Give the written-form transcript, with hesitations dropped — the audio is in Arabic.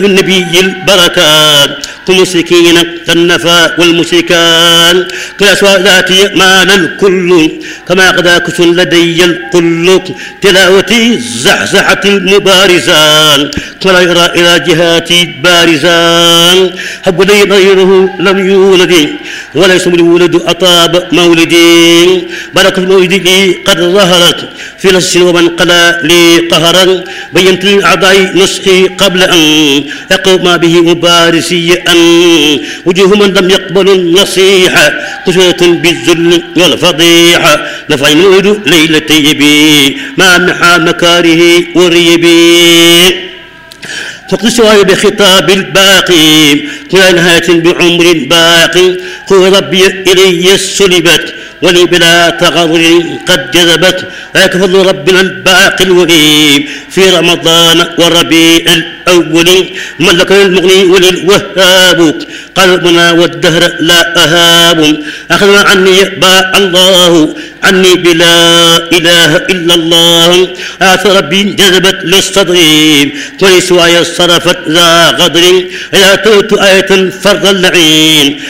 النبي البركات كمسكين كالنفا والمشركان كالأسواء ذاتي مال الكل كما قد كس لدي القل تلاوتي زحزحة المبارزان ولا يرى إلى جهاتي بارزان حب لي غيره لم يولد وليس الولد أطاب مولدي بركة مولدي قد ظهرت في لص ومن قلى لي قهرا بينت للأعضاء نسخي قبل أن يقوم به مبارسي أن وجوه من لم يقبل النصيحة قسوة بالذل والفضيحة نفع المولد ليلتي بي مع محا مكاره وريبي فقد سواي بخطاب الباقي كل نهاية بعمر باقي قل ربي إلي سلبت ولي بلا تغرر قد جذبت ذاك فضل ربنا الباقي الوهيب في رمضان والربيع الأول ملك المغني وللوهاب قلبنا والدهر لا أهاب أخذنا عني باع الله عني بلا إله إلا الله آثر ربي جذبت للصدر ولسواي صرفت ذا غدر إذا توت آية فرض اللعين